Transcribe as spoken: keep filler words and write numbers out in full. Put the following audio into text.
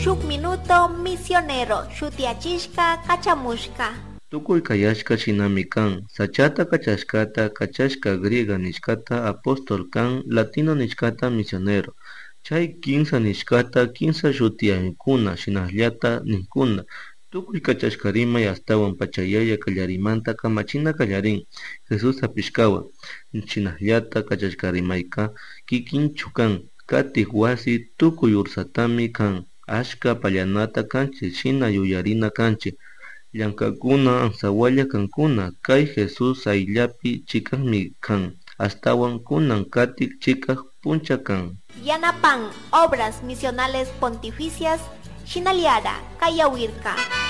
shuk minuto misionero shutiachishka kachamushka. Tukuy kayashka shinami kan, sachata kachashkata kachashka griega nishkata apóstol kan, latino nishkata misionero. Chay kinsa nishkata kinsa shutiyaykuna shinallata ninkuna. Tukuy kachashkarimay astawan pachayaya kallarimanta kamachina kallarin Jesús apishkawan. Shinallata kachashkarimayka kikinchu kan, katik wasi tukuy ursatami kan, ashka pallanata kanchik shina yuyarina kanchik. Llankakuna ansawalla kankuna, kay Jesús ayllapi chikakmi kan, astawan kunan katik chikak puncha kan. Yanapan obras misionales pontificias Shinaliara Kayawirka.